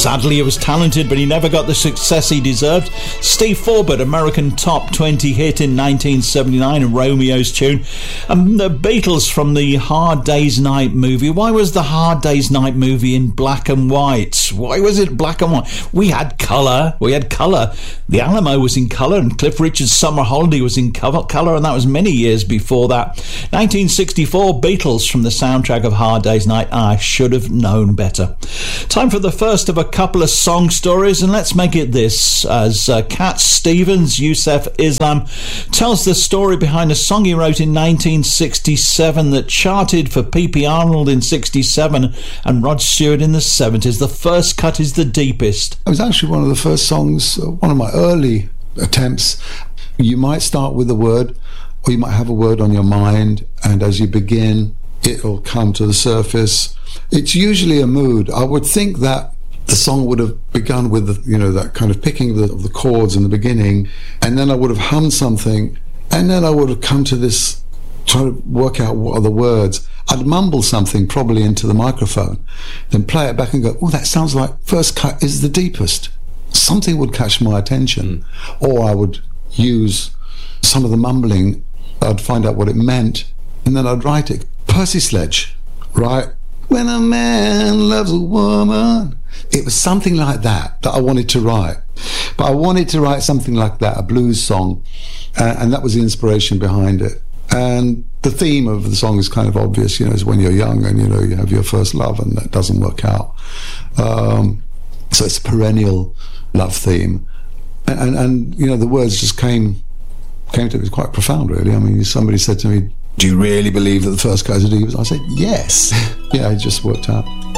Sadly, he was talented, but he never got the success he deserved. Steve Forbert, American Top 20 hit in 1979, and Romeo's tune. The Beatles from the Hard Day's Night movie. Why was the Hard Day's Night movie in black and white? Why was it black and white? We had colour. The Alamo was in colour, and Cliff Richard's Summer Holiday was in colour, and that was many years before that. 1964, Beatles from the soundtrack of Hard Day's Night. I should have known better. Time for the first of a couple of song stories, and let's make it this, as Cat Stevens, Yusuf Islam, tells the story behind a song he wrote in 1967 that charted for P.P. Arnold in 67 and Rod Stewart in the 70s. The first cut is the deepest. It was actually one of the first songs, one of my early attempts. You might start with a word, or you might have a word on your mind, and as you begin, it'll come to the surface. It's usually a mood. I would think that the song would have begun with, that kind of picking of the chords in the beginning, and then I would have hummed something, and then I would have come to this, try to work out what are the words. I'd mumble something probably into the microphone, then play it back and go, oh, that sounds like first cut is the deepest. Something would catch my attention, or I would use some of the mumbling. I'd find out what it meant, and then I'd write it. Percy Sledge, right? When a man loves a woman. It was something like that I wanted to write. But I wanted to write something like that, a blues song, and that was the inspiration behind it. And the theme of the song is kind of obvious, is when you're young and, you have your first love and that doesn't work out. So it's a perennial love theme. And the words just came to me. It was quite profound, really. I mean, somebody said to me, do you really believe that the first cut is the deepest? I said, yes. Yeah, it just worked out.